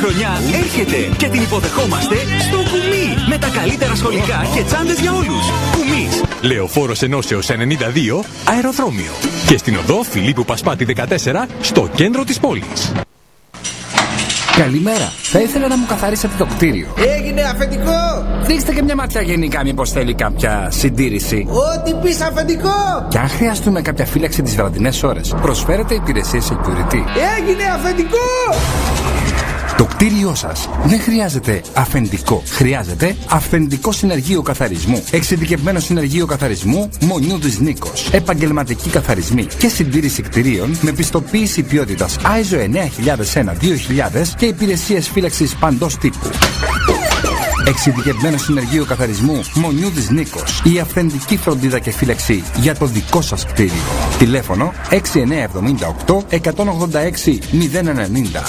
χρονιά έρχεται και την υποδεχόμαστε στο Κουμί. Με τα καλύτερα σχολικά και τσάντες για όλους. Κουμίς. Λεωφόρος Ενώσεως 92, αεροδρόμιο. Και στην οδό Φιλίππου Πασπάτη 14, στο κέντρο της πόλης. Καλημέρα. Θα ήθελα να μου καθαρίσετε το κτίριο. Έγινε αφεντικό! Δείξτε και μια ματιά γενικά, μήπως θέλει κάποια συντήρηση. Ό,τι πεις αφεντικό! Και αν χρειαστούμε κάποια φύλαξη τις βραδινές ώρες, προσφέρετε υπηρεσίες security. Έγινε αφεντικό! Το κτίριό σας δεν χρειάζεται αφεντικό. Χρειάζεται αυθεντικό συνεργείο καθαρισμού. Εξειδικευμένο συνεργείο καθαρισμού Μονιούδης Νίκος. Επαγγελματικοί καθαρισμοί και συντήρηση κτιρίων με πιστοποίηση ποιότητας ISO 9001-2000 και υπηρεσίες φύλαξης παντός τύπου. Εξειδικευμένο συνεργείο καθαρισμού Μονιούδης Νίκος. Η αυθεντική φροντίδα και φύλαξη για το δικό σας κτίριο. Τηλέφωνο 6978 186 090.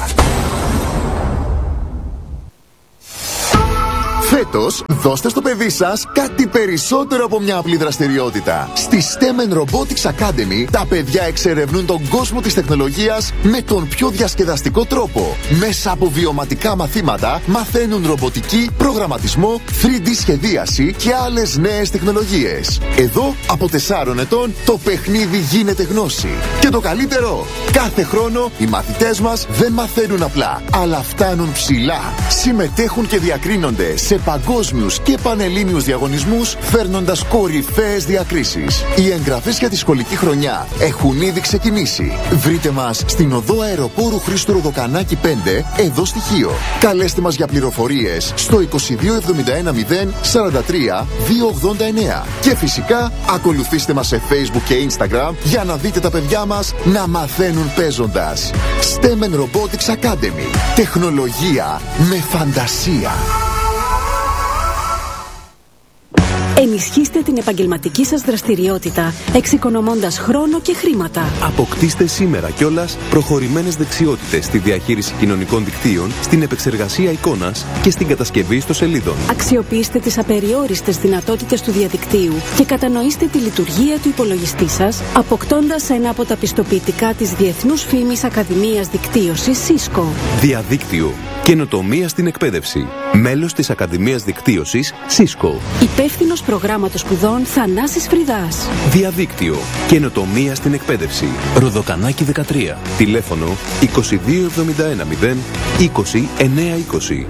Φέτος, δώστε στο παιδί σας κάτι περισσότερο από μια απλή δραστηριότητα. Στη STEM Robotics Academy, τα παιδιά εξερευνούν τον κόσμο της τεχνολογίας με τον πιο διασκεδαστικό τρόπο. Μέσα από βιωματικά μαθήματα, μαθαίνουν ρομποτική, προγραμματισμό, 3D σχεδίαση και άλλες νέες τεχνολογίες. Εδώ, από 4 ετών, το παιχνίδι γίνεται γνώση. Και το καλύτερο, κάθε χρόνο οι μαθητές μας δεν μαθαίνουν απλά, αλλά φτάνουν ψηλά. Συμμετέχουν και διακρίνονται σε παγκόσμιους και πανελλήνιους διαγωνισμούς, φέρνοντας κορυφαίες διακρίσεις. Οι εγγραφές για τη σχολική χρονιά έχουν ήδη ξεκινήσει. Βρείτε μας στην οδό Αεροπόρου Χρήστου Ροδοκανάκη 5, εδώ στη Χίο. Καλέστε μας για πληροφορίες στο 2271 043 289. Και φυσικά ακολουθήστε μας σε Facebook και Instagram για να δείτε τα παιδιά μας να μαθαίνουν παίζοντας. STEM Robotics Academy. Τεχνολογία με φαντασία. Ενισχύστε την επαγγελματική σας δραστηριότητα, εξοικονομώντας χρόνο και χρήματα. Αποκτήστε σήμερα κιόλας προχωρημένες δεξιότητες στη διαχείριση κοινωνικών δικτύων, στην επεξεργασία εικόνας και στην κατασκευή ιστοσελίδων. Αξιοποιήστε τις απεριόριστες δυνατότητες του διαδικτύου και κατανοήστε τη λειτουργία του υπολογιστή σας, αποκτώντας ένα από τα πιστοποιητικά της Διεθνούς Φήμης Ακαδημίας Δικτύωσης Cisco. Διαδίκτυο. Καινοτομία στην εκπαίδευση. Μέλος της Ακαδημίας Δικτύωσης Cisco. Υπεύθυνος προγράμματος σπουδών Θανάσης Φριδάς. Διαδίκτυο. Καινοτομία στην εκπαίδευση. Ροδοκανάκη 13. Τηλέφωνο 2271 0 20 920.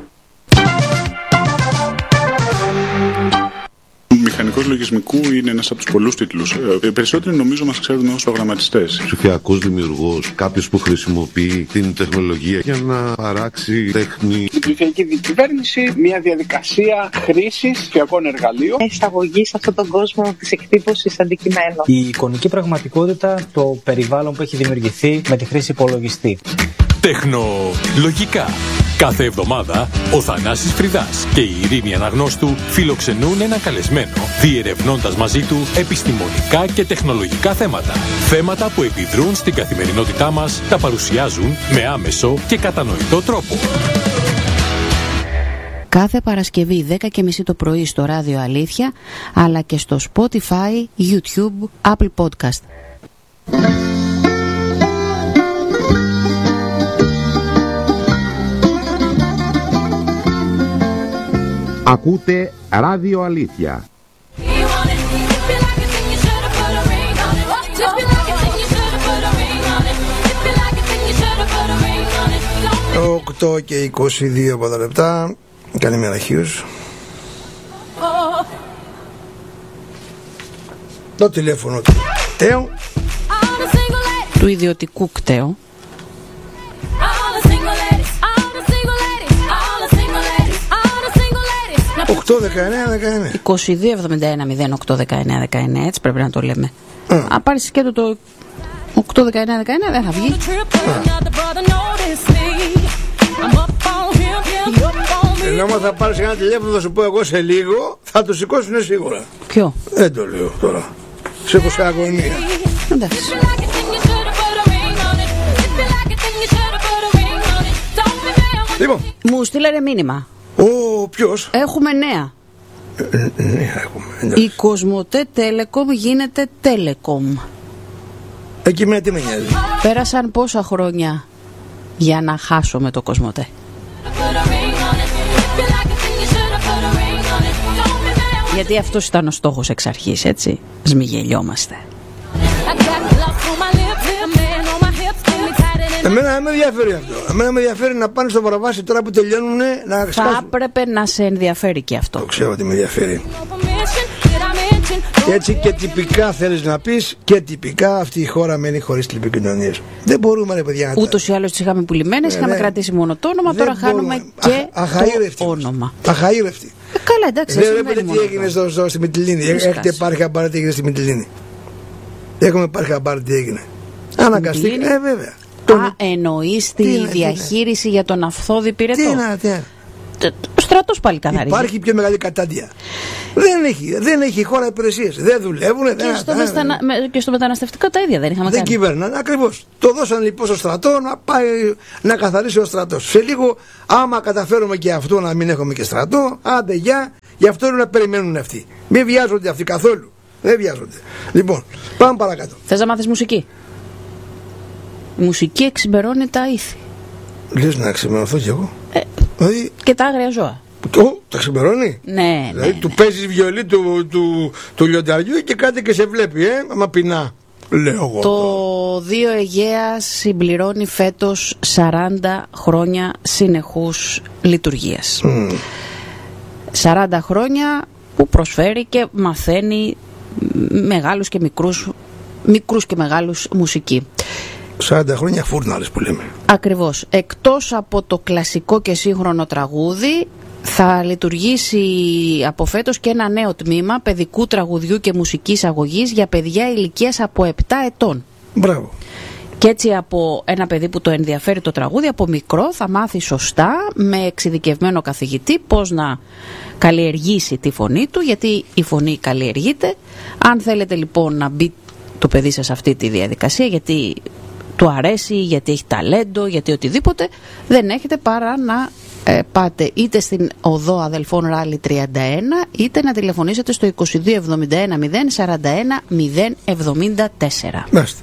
Μηχανικός λογισμικού είναι ένας από τους πολλούς τίτλους. Οι περισσότεροι νομίζω μας ξέρουν ως προγραμματιστές. Ψηφιακός δημιουργός, κάποιος που χρησιμοποιεί την τεχνολογία για να παράξει τέχνη. Η ψηφιακή διακυβέρνηση, μια διαδικασία χρήσης ψηφιακών εργαλείων. Εισαγωγή σε αυτόν τον κόσμο της εκτύπωσης αντικειμένων. Η εικονική πραγματικότητα, το περιβάλλον που έχει δημιουργηθεί με τη χρήση υπολογιστή. Τεχνολογικά. Κάθε εβδομάδα ο Θανάσης Φριδάς και η Ειρήνη Αναγνώστου φιλοξενούν έναν καλεσμένο, διερευνώντας μαζί του επιστημονικά και τεχνολογικά θέματα. Θέματα που επιδρούν στην καθημερινότητά μας, τα παρουσιάζουν με άμεσο και κατανοητό τρόπο. Κάθε Παρασκευή 10:30 το πρωί στο Ράδιο Αλήθεια, αλλά και στο Spotify, YouTube, Apple Podcast. Ακούτε Ράδιο Αλήθεια. 8 και 22 λεπτά. Καλημέρα Χίους. Το τηλέφωνο του κταίου, του ιδιωτικού κταίου. 2271-0819-19, έτσι πρέπει να το λέμε. Αν πάρεις και το 819-19 δεν θα βγει. Ενώ θα πάρεις ένα τηλέφωνο θα σου πω εγώ σε λίγο, θα το σηκώσουνε σίγουρα. Ποιο? Δεν το λέω τώρα. Σε αγωνία. Εντάξει. Λοιπόν. Μου στείλανε μήνυμα. Ποιος? Έχουμε νέα. Ναι, έχουμε. Η Κοσμοτέ Telecom γίνεται Telecom. Εκεί με τι με νοιάζει. Πέρασαν πόσα χρόνια για να χάσω με το Κοσμοτέ. Γιατί αυτός ήταν ο στόχος εξ αρχής, έτσι. Μη γελιόμαστε. Εμένα δεν με ενδιαφέρει αυτό. Εμένα με ενδιαφέρει να πάνε στο παραβάσι τώρα που τελειώνουν να Θα έπρεπε να σε ενδιαφέρει και αυτό. Το ξέρω ότι με ενδιαφέρει. Έτσι και τυπικά θέλεις να πεις, και τυπικά αυτή η χώρα μένει χωρίς τηλεπικοινωνίες. Δεν μπορούμε, ρε παιδιά. Ούτως ή άλλως τις είχαμε πουλημένες, είχαμε κρατήσει μόνο το όνομα, τώρα χάνουμε και το όνομα. Αχαήρευτη. Καλά, εντάξει. Δεν βλέπετε τι έγινε στη Μυτιλήνη. Έχετε πάρει χαμπάρι τι έγινε στη Μυτιλήνη? Έχουμε πάρει χαμπάρι τι έγινε? Αναγκαστήκαμε, βέβαια. Εννοείς τη διαχείριση για τον αυθόδη πυρετό? Ο στρατός πάλι καθαρίζει. Υπάρχει πιο μεγάλη κατάντια. Δεν έχει η χώρα υπηρεσίες. Δεν δουλεύουν. Και στο μεταναστευτικό τα ίδια δεν είχαμε κάνει. Δεν κυβέρναν, ακριβώς. Το δώσαν λοιπόν στο στρατό να πάει να καθαρίσει ο στρατός. Σε λίγο, άμα καταφέρουμε και αυτό να μην έχουμε και στρατό, άντε γεια, γι' αυτό είναι να περιμένουν αυτοί. Μην βιάζονται αυτοί καθόλου. Δεν βιάζονται. Λοιπόν, πάμε παρακάτω. Θες να μάθεις μουσική? Η μουσική εξυμπερώνει τα ήθη. Λες να ξημερωθώ κι εγώ? Δηλαδή... Και τα άγρια ζώα. Τα ξημερώνει? Ναι, δηλαδή, ναι. Του παίζεις βιολί του λιονταριού και κάτι και σε βλέπει, μα πεινά. Λέω εγώ. Το Δίο Αιγαίας συμπληρώνει φέτος 40 χρόνια συνεχούς λειτουργίας. 40 χρόνια που προσφέρει και μαθαίνει μεγάλους και μικρούς και μεγάλους μουσική. 40 χρόνια φούρναρες που λέμε. Ακριβώς. Εκτός από το κλασικό και σύγχρονο τραγούδι, θα λειτουργήσει από φέτος και ένα νέο τμήμα παιδικού τραγουδιού και μουσικής αγωγής για παιδιά ηλικίας από 7 ετών. Μπράβο. Και έτσι από ένα παιδί που το ενδιαφέρει το τραγούδι, από μικρό θα μάθει σωστά με εξειδικευμένο καθηγητή πώς να καλλιεργήσει τη φωνή του, γιατί η φωνή καλλιεργείται. Αν θέλετε λοιπόν να μπει το παιδί σας σε αυτή τη διαδικασία, γιατί του αρέσει, γιατί έχει ταλέντο, γιατί οτιδήποτε, δεν έχετε παρά να πάτε είτε στην οδό Αδελφών Ράλι 31, είτε να τηλεφωνήσετε στο 2271 041 074. Μάλιστα.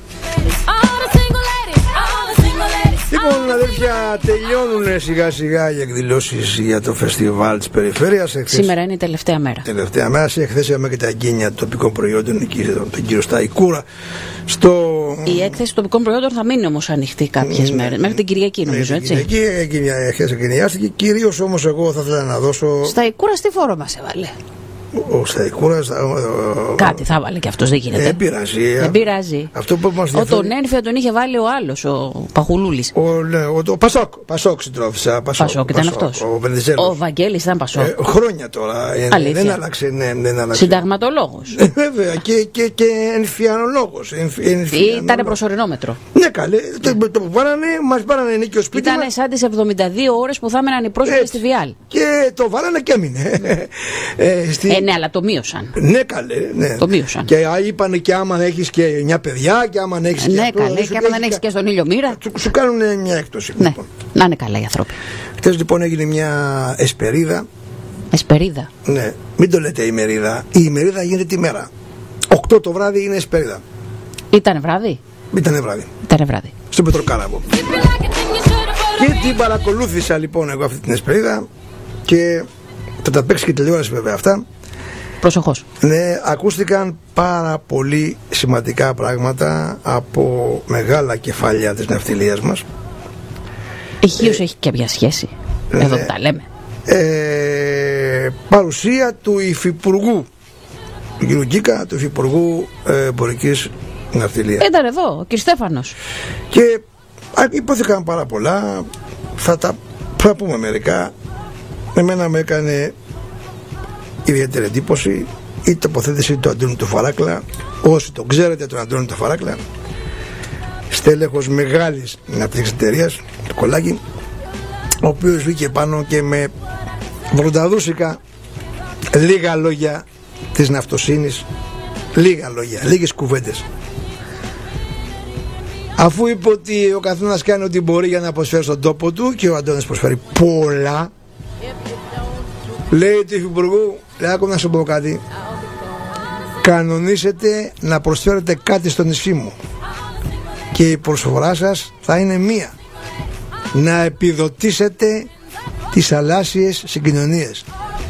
Λοιπόν, αδέρφια, τελειώνουν σιγά σιγά οι εκδηλώσεις για το φεστιβάλ της περιφέρειας. Σήμερα είναι η τελευταία μέρα. Τελευταία μέρα. Εχθές είχαμε και τα εγγένεια τοπικών προϊόντων εκεί, τον κύριο Σταϊκούρα. Η έκθεση τοπικών προϊόντων θα μείνει όμως ανοιχτή κάποιες μέρες. Μέχρι την Κυριακή, νομίζω, έτσι. Εκεί εχθές εγκαινιάστηκε. Κυρίως όμως εγώ θα ήθελα να δώσω. Σταϊκούρα τι φόρο μας έβαλε? Ο Σταϊκούρας. Κάτι θα βάλει και αυτός, δεν γίνεται. Δεν πειράζει. Αυτό που μας τον ένφια τον είχε βάλει ο άλλος, ο Παχουλούλης. Ο Πασόκ συντρόφισσα. Πασόκ ήταν αυτός. Ο Βαγγέλης ήταν Πασόκ. Χρόνια τώρα. Δεν άλλαξε. Συνταγματολόγος. Βέβαια και ενφιανολόγος. Ήτανε προσωρινόμετρο. Ναι, καλέ. Το βάλανε, μας πάρανε νίκιο σπίτι. Ήτανε σαν τις 72 ώρες που θα έμεναν οι πρόσωποι στη Βιάλ. Και το βάλανε και έμεινε. Ναι, αλλά το μείωσαν. Ναι, καλέ. Ναι. Το μείωσαν. Και είπανε και άμα έχεις και 9 παιδιά, και άμα έχεις και. Ναι, καλέ. Και άμα δεν έχεις και στον ήλιο μοίρα. Σου κάνουν μια έκπτωση. Ναι. Λοιπόν. Να είναι καλά οι άνθρωποι. Χθες λοιπόν έγινε μια εσπερίδα. Εσπερίδα. Ναι, μην το λέτε ημερίδα. Η ημερίδα γίνεται τη μέρα. 8 το βράδυ είναι εσπερίδα. Ήτανε βράδυ. Ήτανε βράδυ. Στο Πετροκάλαβο. Και την παρακολούθησα λοιπόν εγώ αυτή την εσπερίδα. Και θα τα παίξει και τηλεόραση βέβαια αυτά. Προσοχώς. Ναι, ακούστηκαν πάρα πολύ σημαντικά πράγματα από μεγάλα κεφάλια της ναυτιλίας μας. Εχείως έχει και μια σχέση. Εδώ τα λέμε. Παρουσία του Υφυπουργού, του κ. Γκίκα, του Υφυπουργού Εμπορικής Ναυτιλίας. Ήταν εδώ, ο κ. Στέφανος. Και υπόθηκαν πάρα πολλά. Θα πούμε μερικά. Εμένα με έκανε ιδιαίτερη εντύπωση η τοποθέτηση του Αντώνη του Φαράκλα. Όσοι τον ξέρετε τον Αντώνη του Φαράκλα, στέλεχος μεγάλης ναυτιλιακής εταιρείας, το Κολάκι, ο οποίος βγήκε πάνω και με βρονταδούσικα λίγα λόγια της ναυτοσύνης, λίγα λόγια, λίγες κουβέντες, αφού είπε ότι ο καθένας κάνει ό,τι μπορεί για να προσφέρει στον τόπο του, και ο Αντώνης προσφέρει πολλά. Λέει του Υφυπουργού, λέει, άκου να σου πω κάτι, κανονίσετε να προσφέρετε κάτι στο νησί μου και η προσφορά σας θα είναι μία: να επιδοτήσετε τις θαλάσσιες συγκοινωνίες.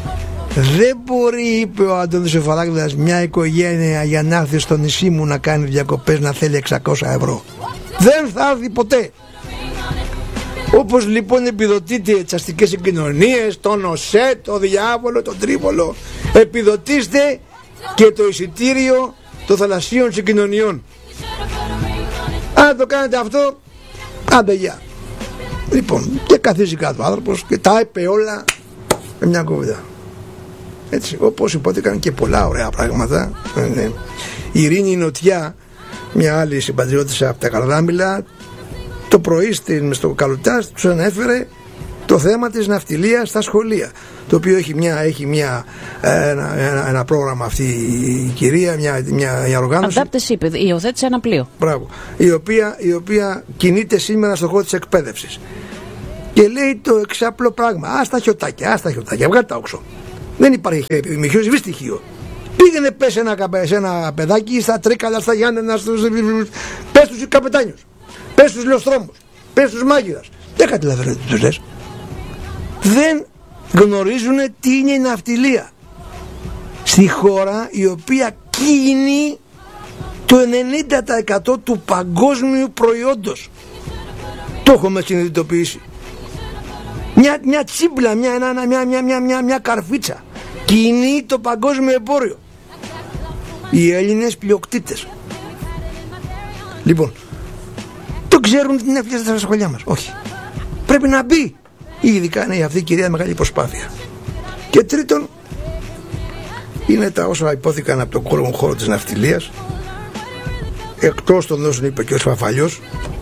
Δεν μπορεί, είπε ο Αντώνης Εφαλάκδας, μια οικογένεια για να έρθει στο νησί μου να κάνει διακοπές να θέλει 600 ευρώ. Δεν θα έρθει ποτέ. Όπως λοιπόν επιδοτείτε τις αστικές συγκοινωνίες, τον ΟΣΕ, το διάβολο, τον τρίβολο, επιδοτήστε και το εισιτήριο των θαλασσίων συγκοινωνιών. Αν το κάνετε αυτό, άντε γεια. Λοιπόν, και καθίσει κάτω ο άνθρωπος και τα είπε όλα με μια κουβέντα. Έτσι, όπως υπόθηκαν και πολλά ωραία πράγματα. Η Ειρήνη Νοτιά, μια άλλη συμπατριώτησα από τα Καρδάμιλα, το πρωί στο Καλουτάς τους ανέφερε το θέμα της ναυτιλίας στα σχολεία, το οποίο έχει ένα πρόγραμμα αυτή η κυρία, μια οργάνωση. Αντάπτες είπε, υιοθέτησε ένα πλοίο. Μπράβο. Η οποία κινείται σήμερα στον χώρο της εκπαίδευσης. Και λέει το εξάπλο πράγμα: άστα χιωτάκια, βγάλτε τα όξο. Δεν υπάρχει μηχείο στοιχείο. Πήγαινε πες ένα παιδάκι στα Τρίκαλα, στα Γιάννενα, πες τους καπετάνιους, πες τους λεωστρόμους, πες τους μάγειρας. Δεν καταλαβαίνω τι τους λες. Δεν γνωρίζουν τι είναι η ναυτιλία στη χώρα η οποία κινεί το 90% του παγκόσμιου προϊόντος. Το έχουμε συνειδητοποιήσει. Μια τσίμπλα, μια καρφίτσα κινεί το παγκόσμιο εμπόριο. Οι Έλληνες πλειοκτήτες. Λοιπόν, το ξέρουν την ναυτιλία στα σχολεία μας? Όχι. Πρέπει να μπει. Ήδη κάνει αυτή η κυρία μεγάλη προσπάθεια. Και τρίτον, είναι τα όσα υπόθηκαν από τον χώρο της ναυτιλίας, εκτός των όσων είπε και ο Σφαφαλιός.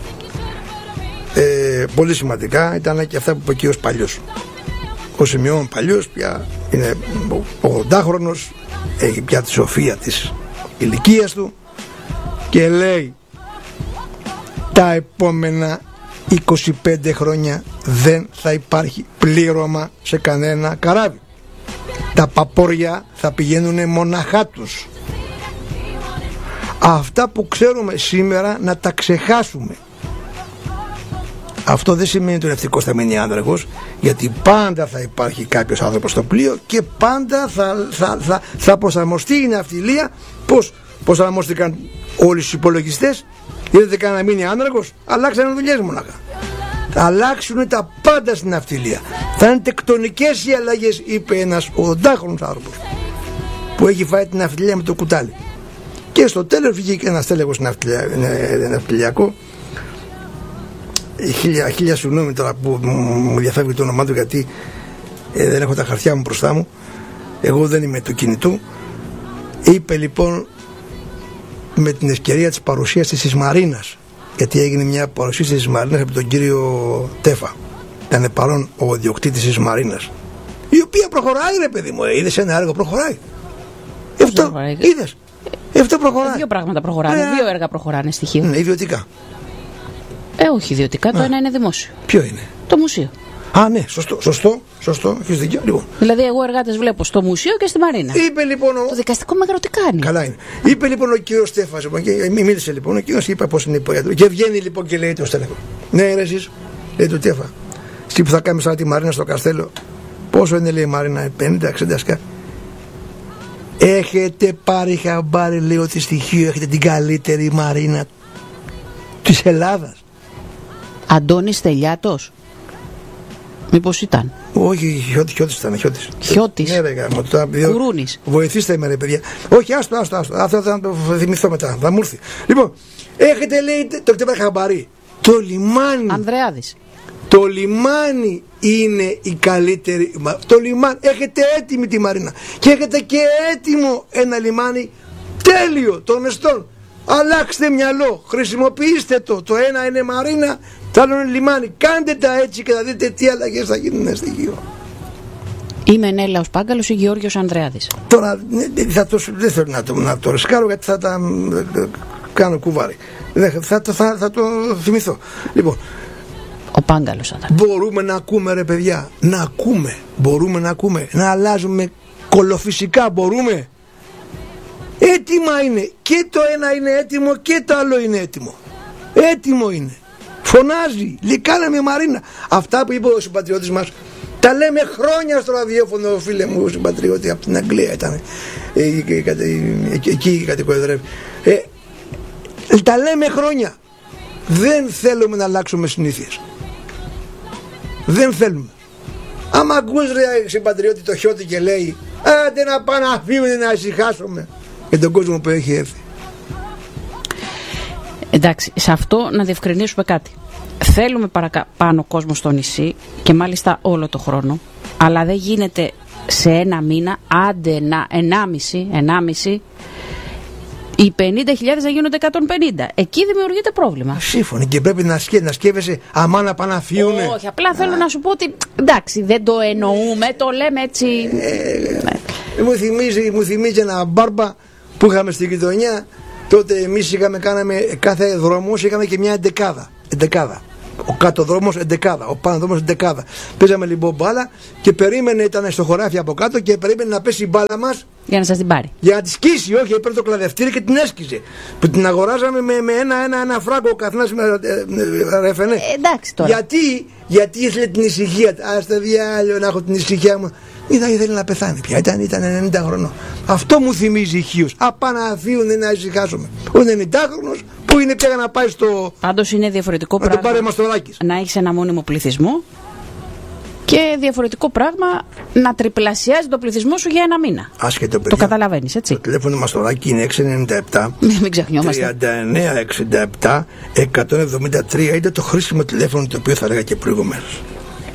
Πολύ σημαντικά ήταν και αυτά που είπε και ο Παλιός. Ο Σημειών Παλιός πια είναι 80χρονος, έχει πια τη σοφία της ηλικίας του και λέει: τα επόμενα 25 χρόνια δεν θα υπάρχει πλήρωμα σε κανένα καράβι. Τα παπόρια θα πηγαίνουν μοναχά τους. Αυτά που ξέρουμε σήμερα να τα ξεχάσουμε. Αυτό δεν σημαίνει ότι ο ναυτικός θα μείνει άνδραγος, γιατί πάντα θα υπάρχει κάποιος άνθρωπος στο πλοίο και πάντα θα προσαρμοστεί η ναυτιλία. Πώς προσαρμόστηκαν όλοι στους υπολογιστές? Είδατε κανένα να μείνει άνδραγος? Αλλάξανε δουλειές μονάχα. Θα αλλάξουν τα πάντα στην ναυτιλία. Θα είναι τεκτονικές οι αλλαγές, είπε ένας 80χρονος άνθρωπος που έχει φάει την ναυτιλία με το κουτάλι. Και στο τέλος βγήκε ένας τέλεχος ναυτιλιακό. Χίλια συγγνώμη τώρα που μου διαφεύγει το όνομά του, γιατί δεν έχω τα χαρτιά μου μπροστά μου. Εγώ δεν είμαι του κινητού. Είπε λοιπόν, με την ευκαιρία της παρουσίασης της Μαρίνας, γιατί έγινε μια παρουσίαση της Μαρίνας από τον κύριο Τέφα, ήταν παρόν ο ιδιοκτήτης της Μαρίνας, η οποία προχωράει, ρε παιδί μου. Είδες ένα έργο, προχωράει. Αυτό είδες? Αυτό προχωράει. Δύο πράγματα προχωράνε, δύο έργα προχωράνε στοιχείο. Ναι, ιδιωτικά. Όχι ιδιωτικά, το ένα είναι δημόσιο. Ποιο είναι? Το μουσείο. Α, ναι, σωστό, έχεις δίκιο. Λοιπόν. Δηλαδή, εγώ εργάτες βλέπω στο μουσείο και στη Μαρίνα. Είπε λοιπόν. Το δικαστικό με τι κάνει? Καλά είναι. Είπε λοιπόν ο κύριος Στέφας, μίλησε λοιπόν ο κύριος, είπα πώς είναι η πορεία του. Και βγαίνει λοιπόν και λέει το στέλεχο: ναι, ρε εσείς, λέει το Τέφα, εσύ που θα κάνεις σαν τη Μαρίνα στο Καστέλο, πόσο είναι, λέει η Μαρίνα, 50-60 σκά. Έχετε πάρει χαμπάρι, λέει, ότι στοιχείο έχετε την καλύτερη Μαρίνα της Ελλάδας? Αντώνης Τελιάτος. Μήπως ήταν? Όχι, Χιώτης ήταν. Χιώτης. Ναι, ρε, Κουρούνης. Βοηθήστε με, ρε παιδιά. Όχι, άστο. Αυτό θα το θυμηθώ μετά. Θα μου έρθει. Λοιπόν, έχετε, λέει, το κτήμα χαμπαρί. Το λιμάνι. Ανδρεάδης. Το λιμάνι είναι η καλύτερη. Το λιμάνι. Έχετε έτοιμη τη Μαρίνα. Και έχετε και έτοιμο ένα λιμάνι τέλειο των μεστών. Αλλάξτε μυαλό. Χρησιμοποιήστε το. Το ένα είναι Μαρίνα, το άλλο είναι λιμάνι. Κάντε τα έτσι και θα δείτε τι αλλαγές θα γίνουν στοιχείο. Είμαι Νέλαος Πάγκαλος ή Γεώργιος Ανδρεάδης. Τώρα δεν θέλω να το ρισκάρω, γιατί θα τα κάνω κουβάρι. Θα το θυμηθώ. Λοιπόν, ο Πάγκαλος Ανδρεάδης. Μπορούμε να ακούμε, ρε παιδιά. Να ακούμε. Μπορούμε να ακούμε. Να αλλάζουμε κολοφυσικά. Μπορούμε. Έτοιμα είναι. Και το ένα είναι έτοιμο και το άλλο είναι έτοιμο. Έτοιμο είναι. Φωνάζει. Λυκάνα με Μαρίνα. Αυτά που είπε ο συμπατριώτης μας Τα λέμε χρόνια στο ραδιόφωνο, φίλε μου, συμπατριώτη, από την Αγγλία ήταν. Εκεί κατοικοδρεύει. Τα λέμε χρόνια. Δεν θέλουμε να αλλάξουμε συνήθειες. Δεν θέλουμε. Άμα ακούς, ρε συμπατριώτη, το Χιώτη και λέει άντε να πάνε να φύγουν, να ησυχάσουμε για τον κόσμο που έχει έρθει. Εντάξει, σε αυτό να διευκρινίσουμε κάτι. Θέλουμε παραπάνω κόσμο στο νησί και μάλιστα όλο το χρόνο, αλλά δεν γίνεται σε ένα μήνα, άντε ενάμιση, οι 50.000 να γίνονται 150. Εκεί δημιουργείται πρόβλημα. Σύμφωνοι, και πρέπει να σκέφεσαι αμά να πάνε να φύγουν. Όχι, απλά θέλω να σου πω ότι εντάξει, δεν το εννοούμε, το λέμε έτσι. Μου θυμίζει ένα μπάρμπα που είχαμε στην γειτονιά. Τότε εμείς κάναμε κάθε δρόμος, είχαμε και μια εντεκάδα. Ο κάτω δρόμος εντεκάδα, ο πάνω δρόμος εντεκάδα. Παίζαμε λοιπόν μπάλα και περίμενε, ήταν στο χωράφι από κάτω και περίμενε να πέσει η μπάλα μας. Για να σας την πάρει. Για να τη σκίσει, όχι, έπαιρνε το κλαδευτήρι και την έσκησε. Που την αγοράζαμε με ένα φράγκο ο καθένας ρεφενέ. Εντάξει τώρα. Γιατί ήθελε την ησυχία. Άστε διάλειο να έχω την ησυχία μου. Ήθελε να πεθάνει πια. Ήταν 90 χρονών. Αυτό μου θυμίζει ηχείως. Απά να φύγουν να ησυχάσουμε. Ο 90χρονος που είναι πια να πάει στο. Πάντως είναι διαφορετικό να πράγμα να έχεις ένα μόνιμο πληθυσμό και διαφορετικό πράγμα να τριπλασιάζει το πληθυσμό σου για ένα μήνα. Άσχετο, παιδιά. Το καταλαβαίνεις, έτσι. Το τηλέφωνο Μαστοράκι είναι 697 μην ξεχνιόμαστε. 3967 173. Είναι το χρήσιμο τηλέφωνο το οποίο θα έλεγα και προηγουμένως.